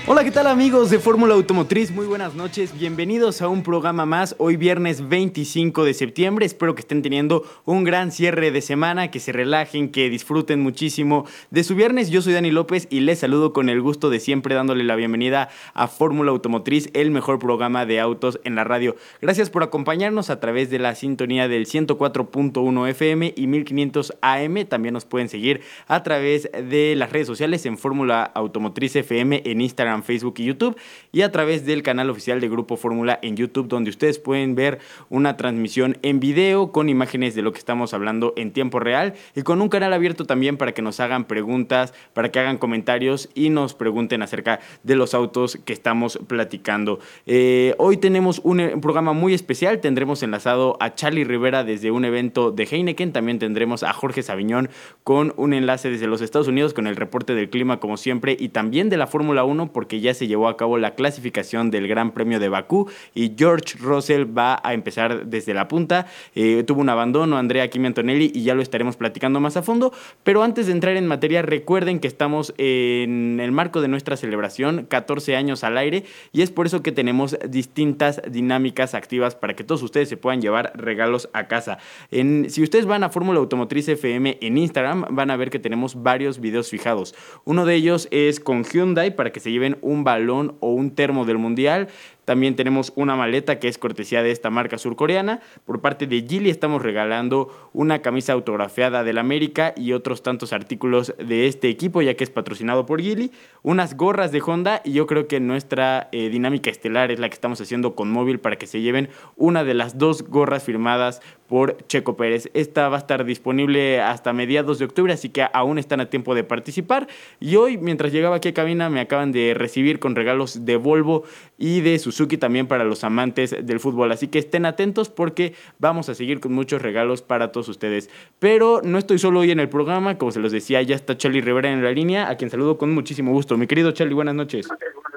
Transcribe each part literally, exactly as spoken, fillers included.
Hola, ¿qué tal amigos de Fórmula Automotriz? Muy buenas noches, bienvenidos a un programa más, hoy viernes veinticinco de septiembre, espero que estén teniendo un gran cierre de semana, que se relajen, que disfruten muchísimo de su viernes. Yo soy Dani López y les saludo con el gusto de siempre dándole la bienvenida a Fórmula Automotriz, el mejor programa de autos en la radio. Gracias por acompañarnos a través de la sintonía del ciento cuatro punto uno F M y mil quinientos A M, también nos pueden seguir a través de las redes sociales en Fórmula Automotriz F M en Instagram, Facebook y YouTube, y a través del canal oficial de Grupo Fórmula en YouTube, donde ustedes pueden ver una transmisión en video con imágenes de lo que estamos hablando en tiempo real y con un canal abierto también para que nos hagan preguntas, para que hagan comentarios y nos pregunten acerca de los autos que estamos platicando. Eh, hoy tenemos un, un programa muy especial, tendremos enlazado a Charlie Rivera desde un evento de Heineken, también tendremos a Jorge Saviñón con un enlace desde los Estados Unidos con el reporte del clima como siempre y también de la Fórmula uno porque ya se llevó a cabo la clasificación del Gran Premio de Bakú y George Russell va a empezar desde la punta. Eh, tuvo un abandono Andrea Kimi Antonelli y ya lo estaremos platicando más a fondo, pero antes de entrar en materia recuerden que estamos en el marco de nuestra celebración catorce años al aire y es por eso que tenemos distintas dinámicas activas para que todos ustedes se puedan llevar regalos a casa. En, si ustedes van a Fórmula Automotriz F M en Instagram van a ver que tenemos varios videos fijados. Uno de ellos es con Hyundai para que se lleven un balón o un termo del mundial. También tenemos una maleta que es cortesía de esta marca surcoreana. Por parte de Geely estamos regalando una camisa autografiada del América y otros tantos artículos de este equipo, ya que es patrocinado por Geely. Unas gorras de Honda y yo creo que nuestra eh, dinámica estelar es la que estamos haciendo con Móvil para que se lleven una de las dos gorras firmadas por Checo Pérez. Esta va a estar disponible hasta mediados de octubre, así que aún están a tiempo de participar. Y hoy, mientras llegaba aquí a cabina, me acaban de recibir con regalos de Volvo y de Suzuki también para los amantes del fútbol. Así que estén atentos porque vamos a seguir con muchos regalos para todos ustedes. Pero no estoy solo hoy en el programa, como se los decía, ya está Charlie Rivera en la línea, a quien saludo con muchísimo gusto. Mi querido Charlie, buenas noches.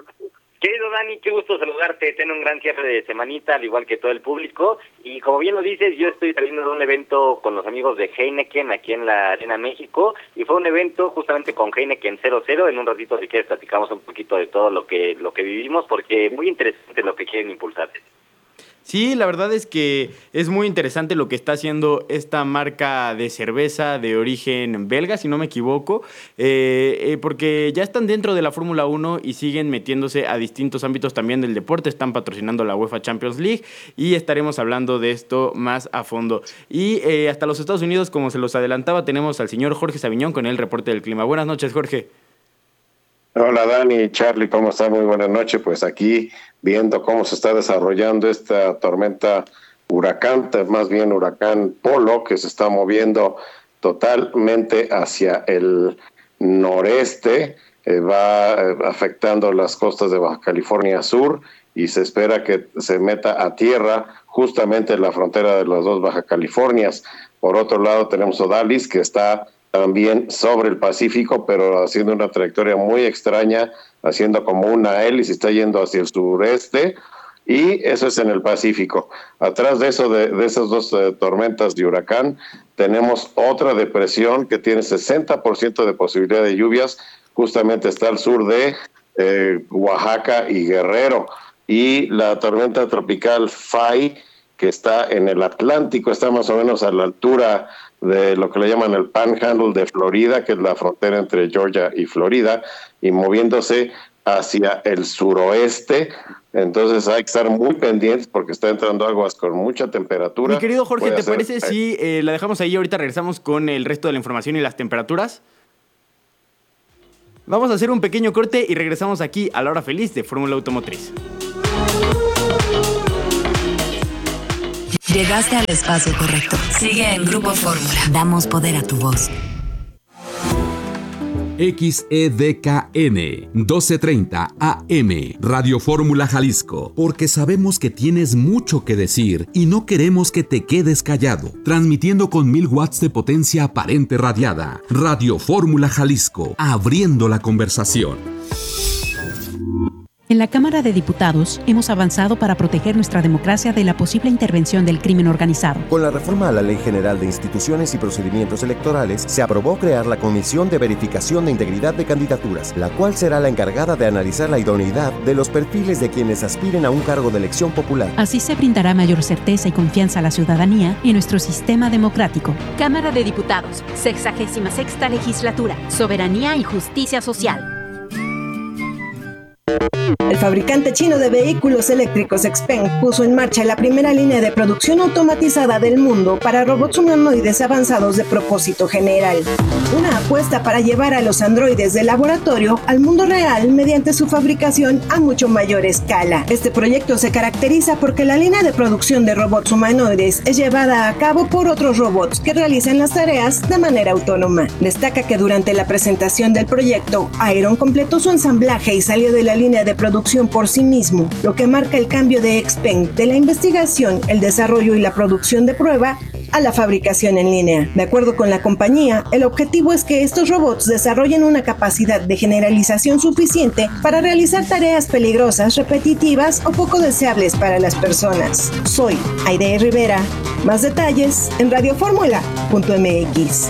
Querido Dani, qué gusto saludarte, ten un gran cierre de semanita, al igual que todo el público, y como bien lo dices, yo estoy saliendo de un evento con los amigos de Heineken aquí en la Arena México, y fue un evento justamente con Heineken cero cero, en un ratito si quieres platicamos un poquito de todo lo que lo que vivimos, porque muy interesante lo que quieren impulsar. Sí, la verdad es que es muy interesante lo que está haciendo esta marca de cerveza de origen belga, si no me equivoco, eh, eh, porque ya están dentro de la Fórmula uno y siguen metiéndose a distintos ámbitos también del deporte, están patrocinando la UEFA Champions League y estaremos hablando de esto más a fondo. Y eh, hasta los Estados Unidos, como se los adelantaba, tenemos al señor Jorge Saviñón con el reporte del clima. Buenas noches, Jorge. Hola Dani, Charlie, ¿cómo están? Muy buenas noches. Pues aquí viendo cómo se está desarrollando esta tormenta huracán, más bien huracán Polo, que se está moviendo totalmente hacia el noreste, eh, va eh, afectando las costas de Baja California Sur y se espera que se meta a tierra justamente en la frontera de las dos Baja Californias. Por otro lado tenemos Odalis, que está también sobre el Pacífico, pero haciendo una trayectoria muy extraña, haciendo como una hélice, está yendo hacia el sureste, y eso es en el Pacífico. Atrás de eso, de, de esas dos eh, tormentas de huracán, tenemos otra depresión que tiene sesenta por ciento de posibilidad de lluvias, justamente está al sur de eh, Oaxaca y Guerrero, y la tormenta tropical Fay, que está en el Atlántico, está más o menos a la altura de lo que le llaman el Panhandle de Florida, que es la frontera entre Georgia y Florida, y moviéndose hacia el suroeste. Entonces hay que estar muy pendientes porque está entrando aguas con mucha temperatura. Mi querido Jorge, Puede ¿te hacer... parece si eh, la dejamos ahí? Ahorita regresamos con el resto de la información y las temperaturas. Vamos a hacer un pequeño corte y regresamos aquí a la hora feliz de Fórmula Automotriz. Llegaste al espacio correcto. Sigue en Grupo Fórmula. Damos poder a tu voz. X E D K N doce treinta A M Radio Fórmula Jalisco, porque sabemos que tienes mucho que decir y no queremos que te quedes callado. Transmitiendo con mil watts de potencia aparente radiada. Radio Fórmula Jalisco, abriendo la conversación. En la Cámara de Diputados hemos avanzado para proteger nuestra democracia de la posible intervención del crimen organizado. Con la reforma a la Ley General de Instituciones y Procedimientos Electorales, se aprobó crear la Comisión de Verificación de Integridad de Candidaturas, la cual será la encargada de analizar la idoneidad de los perfiles de quienes aspiren a un cargo de elección popular. Así se brindará mayor certeza y confianza a la ciudadanía en nuestro sistema democrático. Cámara de Diputados, sexagésima sexta legislatura, soberanía y justicia social. El fabricante chino de vehículos eléctricos Xpeng puso en marcha la primera línea de producción automatizada del mundo para robots humanoides avanzados de propósito general. Una apuesta para llevar a los androides de laboratorio al mundo real mediante su fabricación a mucho mayor escala. Este proyecto se caracteriza porque la línea de producción de robots humanoides es llevada a cabo por otros robots que realizan las tareas de manera autónoma. Destaca que durante la presentación del proyecto, Iron completó su ensamblaje y salió de la línea de producción por sí mismo, lo que marca el cambio de Xpeng de la investigación, el desarrollo y la producción de prueba a la fabricación en línea. De acuerdo con la compañía, el objetivo es que estos robots desarrollen una capacidad de generalización suficiente para realizar tareas peligrosas, repetitivas o poco deseables para las personas. Soy Aide Rivera. Más detalles en radioformula punto m x.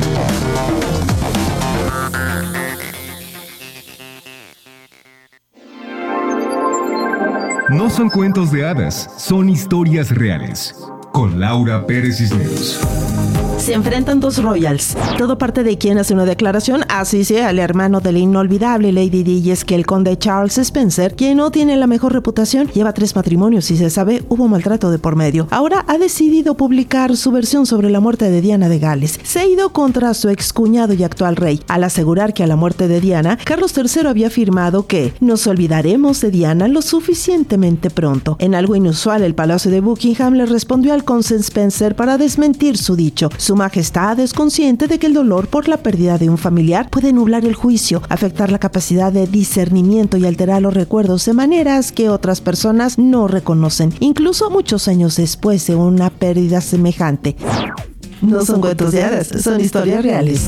No son cuentos de hadas, son historias reales. Con Laura Pérez Cisneros. Se enfrentan dos royals. Todo parte de quien hace una declaración, así sea el hermano de la inolvidable Lady Di, y es que el conde Charles Spencer, quien no tiene la mejor reputación, lleva tres matrimonios y se sabe hubo maltrato de por medio. Ahora ha decidido publicar su versión sobre la muerte de Diana de Gales. Se ha ido contra su excuñado y actual rey, al asegurar que a la muerte de Diana, Carlos tercero había afirmado que nos olvidaremos de Diana lo suficientemente pronto. En algo inusual, el Palacio de Buckingham le respondió al conde Spencer para desmentir su dicho. Su majestad es consciente de que el dolor por la pérdida de un familiar puede nublar el juicio, afectar la capacidad de discernimiento y alterar los recuerdos de maneras que otras personas no reconocen, incluso muchos años después de una pérdida semejante. No son cuentos de hadas, son historias reales.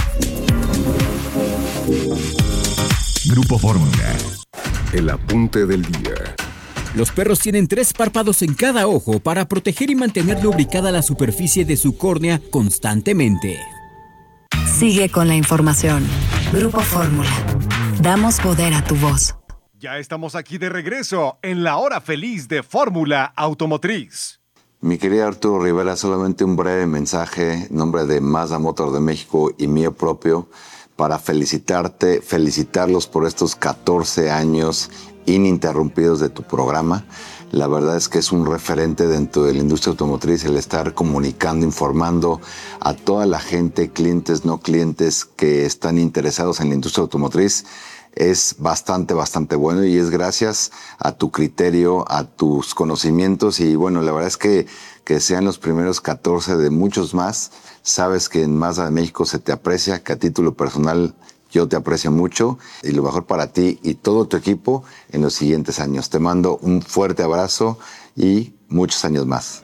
Grupo Fórmula. El apunte del día. Los perros tienen tres párpados en cada ojo para proteger y mantener lubricada la superficie de su córnea constantemente. Sigue con la información. Grupo Fórmula. Damos poder a tu voz. Ya estamos aquí de regreso en la hora feliz de Fórmula Automotriz. Mi querido Arturo Rivera, solamente un breve mensaje en nombre de Mazda Motor de México y mío propio para felicitarte, felicitarlos por estos catorce años ininterrumpidos de tu programa. La verdad es que es un referente dentro de la industria automotriz el estar comunicando, informando a toda la gente, clientes, no clientes, que están interesados en la industria automotriz. Es bastante, bastante bueno y es gracias a tu criterio, a tus conocimientos y bueno, la verdad es que, que sean los primeros catorce de muchos más. Sabes que en Mazda de México se te aprecia, que a título personal yo te aprecio mucho y lo mejor para ti y todo tu equipo en los siguientes años. Te mando un fuerte abrazo y muchos años más.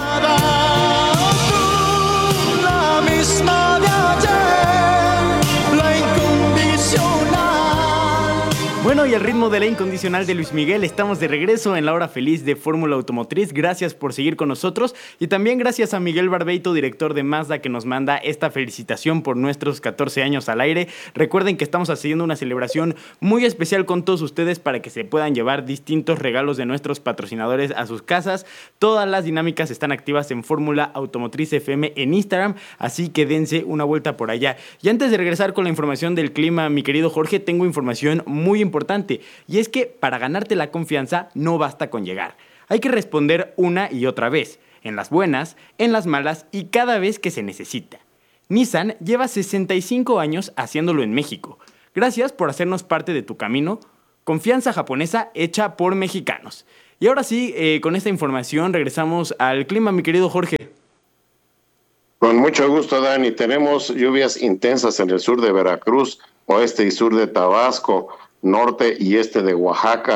Bueno, y al ritmo de la incondicional de Luis Miguel, estamos de regreso en la hora feliz de Fórmula Automotriz. Gracias por seguir con nosotros y también gracias a Miguel Barbeito, director de Mazda, que nos manda esta felicitación por nuestros catorce años al aire. Recuerden que estamos haciendo una celebración muy especial con todos ustedes para que se puedan llevar distintos regalos de nuestros patrocinadores a sus casas. Todas las dinámicas están activas en Fórmula Automotriz F M en Instagram, así que dense una vuelta por allá. Y antes de regresar con la información del clima, mi querido Jorge, tengo información muy importante. Importante, y es que para ganarte la confianza no basta con llegar. Hay que responder una y otra vez, en las buenas, en las malas y cada vez que se necesita. Nissan lleva sesenta y cinco años haciéndolo en México. Gracias por hacernos parte de tu camino. Confianza japonesa hecha por mexicanos. Y ahora sí, eh, con esta información regresamos al clima, mi querido Jorge. Con mucho gusto, Dani. Tenemos lluvias intensas en el sur de Veracruz, oeste y sur de Tabasco, norte y este de Oaxaca,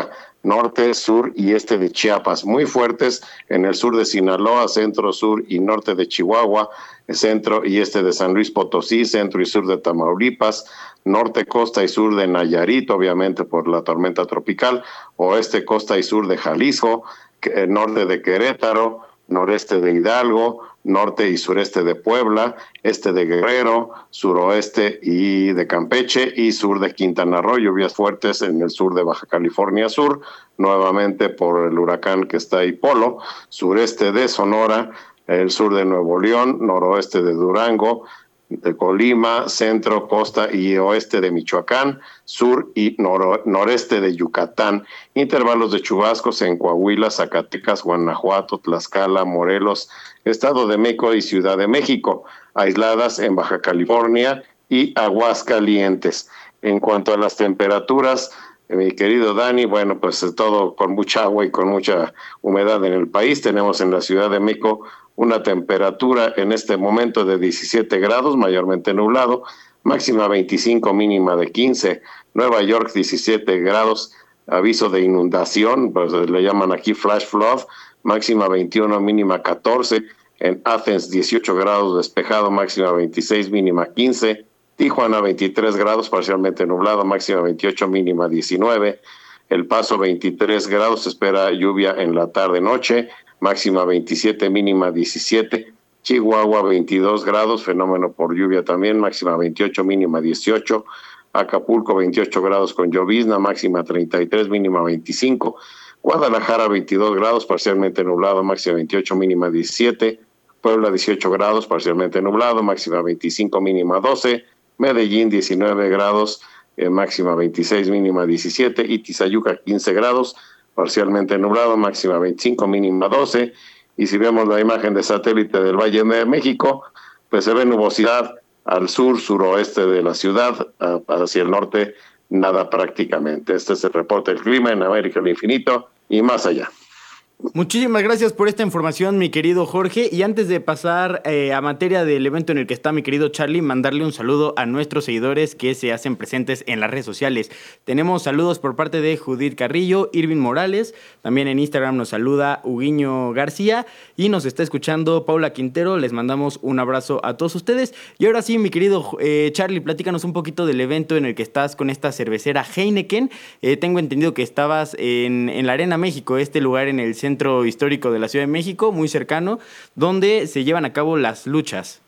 norte, sur y este de Chiapas, muy fuertes en el sur de Sinaloa, centro, sur y norte de Chihuahua, centro y este de San Luis Potosí, centro y sur de Tamaulipas, norte, costa y sur de Nayarit, obviamente por la tormenta tropical, oeste, costa y sur de Jalisco, norte de Querétaro, noreste de Hidalgo, norte y sureste de Puebla, este de Guerrero, suroeste y de Campeche y sur de Quintana Roo, lluvias fuertes en el sur de Baja California Sur, nuevamente por el huracán que está ahí Polo, sureste de Sonora, el sur de Nuevo León, noroeste de Durango, de Colima, centro, costa y oeste de Michoacán, sur y noro, noreste de Yucatán, intervalos de chubascos en Coahuila, Zacatecas, Guanajuato, Tlaxcala, Morelos, Estado de México y Ciudad de México, aisladas en Baja California y Aguascalientes. En cuanto a las temperaturas, mi querido Dani, bueno, pues todo con mucha agua y con mucha humedad en el país. Tenemos en la Ciudad de México una temperatura en este momento de diecisiete grados, mayormente nublado, máxima veinticinco, mínima de quince. Nueva York, diecisiete grados, aviso de inundación, pues le llaman aquí flash flood, máxima veintiuno, mínima catorce. En Athens, dieciocho grados, despejado, máxima veintiséis, mínima quince. Tijuana, veintitrés grados, parcialmente nublado, máxima veintiocho, mínima diecinueve. El Paso, veintitrés grados, se espera lluvia en la tarde-noche, máxima veintisiete, mínima diecisiete. Chihuahua, veintidós grados, fenómeno por lluvia también, máxima veintiocho, mínima dieciocho. Acapulco, veintiocho grados con llovizna, máxima treinta y tres, mínima veinticinco. Guadalajara, veintidós grados, parcialmente nublado, máxima veintiocho, mínima diecisiete. Puebla, dieciocho grados, parcialmente nublado, máxima veinticinco, mínima doce. Medellín, diecinueve grados, eh, máxima veintiséis, mínima diecisiete. Y Tizayuca, quince grados, parcialmente nublado, máxima veinticinco, mínima doce. Y si vemos la imagen de satélite del Valle de México, pues se ve nubosidad al sur, suroeste de la ciudad, hacia el norte, nada prácticamente. Este es el reporte del clima en América del Infinito y más allá. Muchísimas gracias por esta información, mi querido Jorge. Y antes de pasar eh, a materia del evento en el que está mi querido Charlie, mandarle un saludo a nuestros seguidores que se hacen presentes en las redes sociales. Tenemos saludos por parte de Judith Carrillo, Irving Morales, también en Instagram nos saluda Huguiño García y nos está escuchando Paula Quintero. Les mandamos un abrazo a todos ustedes. Y ahora sí, mi querido eh, Charlie, platícanos un poquito del evento en el que estás con esta cervecera Heineken. Eh, tengo entendido que estabas en, en la Arena México, este lugar en el centro centro histórico de la Ciudad de México, muy cercano, donde se llevan a cabo las luchas.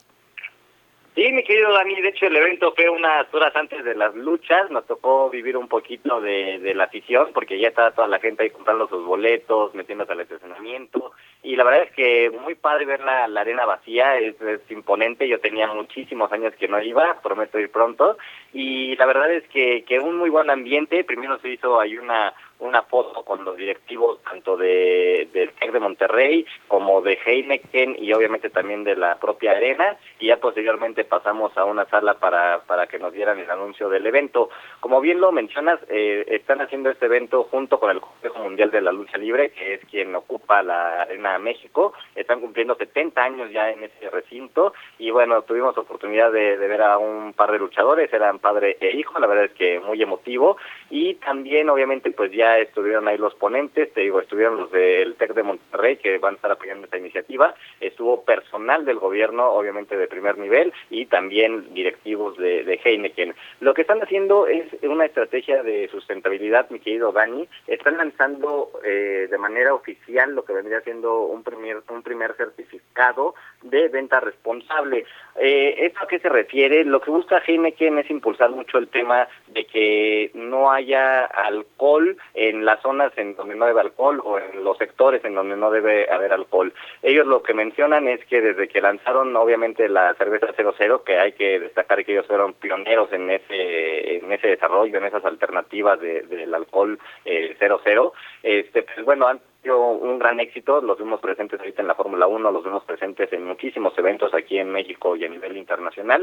Sí, mi querido Dani, de hecho el evento fue unas horas antes de las luchas, nos tocó vivir un poquito de, de la afición, porque ya estaba toda la gente ahí comprando sus boletos, metiéndose al estacionamiento, y la verdad es que muy padre ver la, la arena vacía, es, es imponente. Yo tenía muchísimos años que no iba, prometo ir pronto, y la verdad es que, que un muy buen ambiente. Primero se hizo ahí una una foto con los directivos tanto de del TEC de Monterrey como de Heineken y obviamente también de la propia arena, y ya posteriormente pasamos a una sala para para que nos dieran el anuncio del evento. Como bien lo mencionas, eh, están haciendo este evento junto con el Consejo Mundial de la Lucha Libre, que es quien ocupa la Arena México. Están cumpliendo setenta años ya en ese recinto, y bueno, tuvimos oportunidad de, de ver a un par de luchadores, eran padre e hijo, la verdad es que muy emotivo, y también obviamente pues ya estuvieron ahí los ponentes, te digo, estuvieron los del TEC de Monterrey, que van a estar apoyando esta iniciativa, estuvo personal del gobierno, obviamente de primer nivel, y también directivos de, de Heineken. Lo que están haciendo es una estrategia de sustentabilidad, mi querido Dani. Están lanzando eh, de manera oficial lo que vendría siendo un primer, un primer certificado de venta responsable. Eh, ¿Esto a qué se refiere? Lo que busca Heineken es impulsar mucho el tema de que no haya alcohol en las zonas en donde no debe alcohol o en los sectores en donde no debe haber alcohol. Ellos lo que mencionan es que desde que lanzaron obviamente la cerveza cero cero, que hay que destacar que ellos fueron pioneros en ese en ese desarrollo, en esas alternativas de, del alcohol eh, cero cero, este, pues bueno, han sido un gran éxito, los vemos presentes ahorita en la Fórmula uno, los vemos presentes en muchísimos eventos aquí en México y a nivel internacional,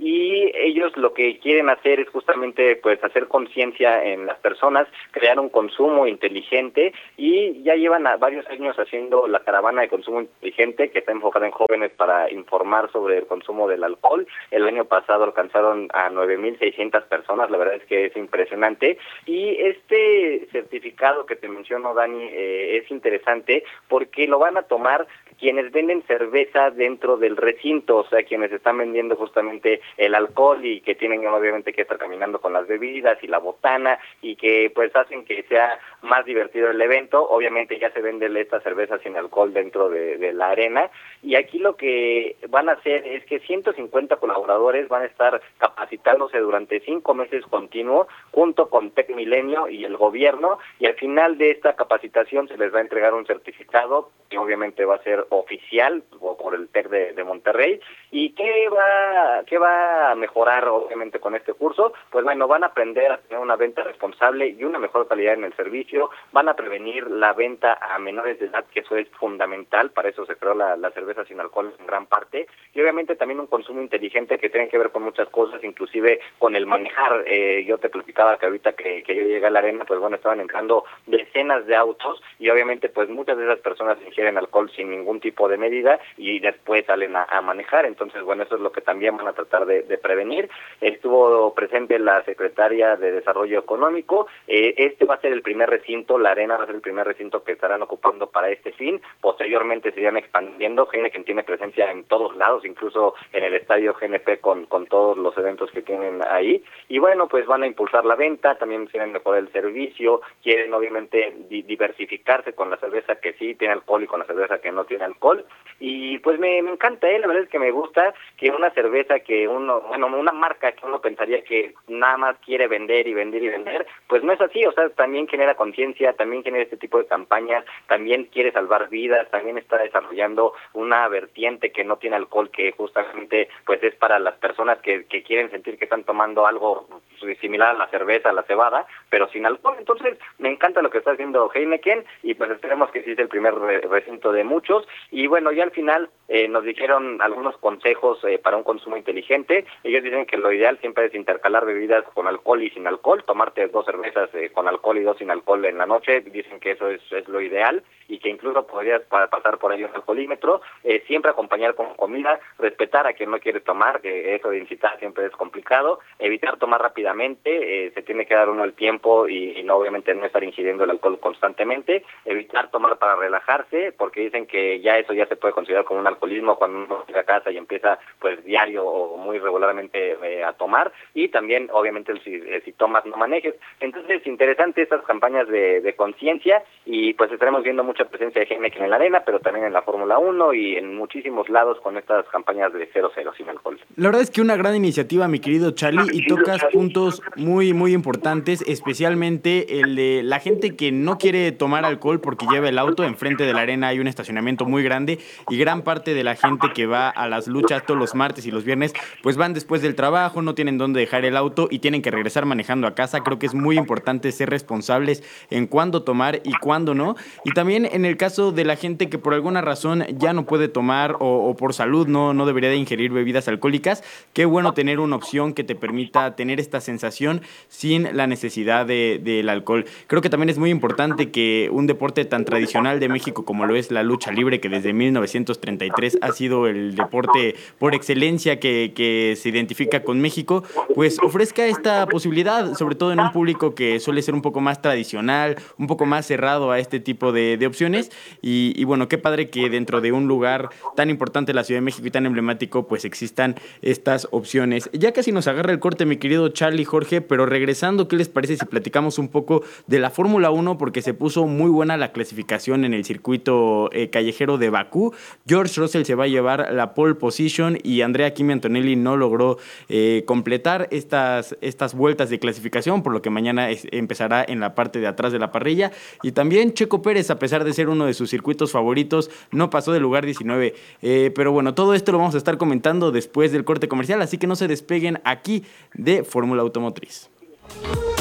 y ellos lo que quieren hacer es justamente pues hacer conciencia en las personas, crear un consumo inteligente, y ya llevan a varios años haciendo la caravana de consumo inteligente, que está enfocada en jóvenes para informar sobre el consumo del alcohol. El año pasado alcanzaron a nueve mil seiscientas personas, la verdad es que es impresionante, y este certificado que te menciono, Dani, eh, es interesante porque lo van a tomar quienes venden cerveza dentro del recinto, o sea, quienes están vendiendo justamente el alcohol y que tienen obviamente que estar caminando con las bebidas y la botana, y que pues hacen que sea más divertido el evento. Obviamente ya se vende esta cerveza sin alcohol dentro de, de la arena, y aquí lo que van a hacer es que ciento cincuenta colaboradores van a estar capacitándose durante cinco meses continuo junto con Tec Milenio y el gobierno, y al final de esta capacitación se les va a entregar un certificado que obviamente va a ser oficial por el Tec de, de Monterrey. ¿Y qué va, qué va a mejorar obviamente con este curso? Pues bueno, van a aprender a tener una venta responsable y una mejor calidad en el servicio, van a prevenir la venta a menores de edad, que eso es fundamental, para eso se creó la, la cerveza sin alcohol en gran parte, y obviamente también un consumo inteligente que tiene que ver con muchas cosas, inclusive con el manejar. Eh, yo te platicaba que ahorita que, que yo llegué a la arena, pues bueno, estaban entrando decenas de autos, y obviamente pues muchas de esas personas ingieren alcohol sin ningún tipo de medida y después salen a, a manejar. Entonces, bueno, eso es lo que también van a tratar de, de prevenir. Estuvo presente la secretaria de Desarrollo Económico. Eh, este va a ser el primer recinto, la arena va a ser el primer recinto que estarán ocupando para este fin. Posteriormente se irán expandiendo. Heineken tiene presencia en todos lados, incluso en el estadio G N P con, con todos los eventos que tienen ahí. Y bueno, pues van a impulsar la venta, también quieren mejorar el servicio, quieren obviamente di- diversificarse con la cerveza que sí tiene alcohol y con la cerveza que no tiene alcohol. Y pues me, me encanta, ¿eh? La verdad es que me gusta que una cerveza que uno, bueno, una marca que uno pensaría que nada más quiere vender y vender y vender, pues no es así. O sea, también genera conciencia, también genera este tipo de campañas, también quiere salvar vidas, también está desarrollando una vertiente que no tiene alcohol, que justamente pues es para las personas que, que quieren sentir que están tomando algo similar a la cerveza, a la cebada, pero sin alcohol. Entonces me encanta lo que está haciendo Heineken, y pues esperemos que sí sea el primer re- recinto de muchos. Y bueno, ya al final eh, nos dijeron algunos consejos eh, para un consumo inteligente. Ellos dicen que lo ideal siempre es intercalar bebidas con alcohol y sin alcohol, tomarte dos cervezas eh, con alcohol y dos sin alcohol en la noche. Dicen que eso es, es lo ideal, y que incluso podrías pa- pasar por ahí un alcoholímetro, eh, siempre acompañar con comida, respetar a quien no quiere tomar, que eso de incitar siempre es complicado, evitar tomar rápidamente, eh, se tiene que dar uno el tiempo y, y no obviamente no estar ingiriendo el alcohol constantemente, evitar tomar para relajarse, porque dicen que ya eso ya se puede considerar como un alcoholismo cuando uno llega a casa y empieza pues diario o muy regularmente eh, a tomar, y también obviamente el, si, eh, si tomas no manejes. Entonces, interesante estas campañas de, de conciencia, y pues estaremos viendo mucha presencia de Heineken en la arena, pero también en la Fórmula uno y en muchísimos lados con estas campañas de cero cero sin alcohol. La verdad es que una gran iniciativa, mi querido Charlie, y tocas puntos muy, muy importantes, especialmente el de la gente que no quiere tomar alcohol porque lleva el auto. Enfrente de la arena hay un estacionamiento muy grande, y gran parte de la gente que va a las luchas todos los martes y los viernes, pues van después del trabajo, no tienen dónde dejar el auto y tienen que regresar manejando a casa. Creo que es muy importante ser responsables en cuándo tomar y cuándo no. Y también en el caso de la gente que por alguna razón ya no puede tomar o, o por salud no, no debería de ingerir bebidas alcohólicas, qué bueno tener una opción que te permita tener esta sensación sin la necesidad de, del alcohol. Creo que también es muy importante que un deporte tan tradicional de México como lo es la lucha libre, que desde mil novecientos treinta y tres ha sido el deporte por excelencia que, que se identifica con México, pues ofrezca esta posibilidad, sobre todo en un público que suele ser un poco más tradicional, un poco más cerrado a este tipo de, de opciones. Y, y bueno, qué padre que dentro de un lugar tan importante, la Ciudad de México, y tan emblemático, pues existan estas opciones. Ya casi nos agarra el corte, mi querido Charlie, Jorge, pero regresando, ¿qué les parece si platicamos un poco de la Fórmula uno? Porque se puso muy buena la clasificación en el circuito eh, callejero de Bakú. George Russell se va a llevar la pole position, y Andrea Kimi Antonelli no logró eh, completar estas, estas vueltas de clasificación, por lo que mañana es, empezará en la parte de atrás de la parrilla. Y también Checo Pérez, a pesar de ser uno de sus circuitos favoritos, no pasó del lugar diecinueve. Eh, pero bueno, todo esto lo vamos a estar comentando después del corte comercial, así que no se despeguen aquí de Fórmula Automotriz.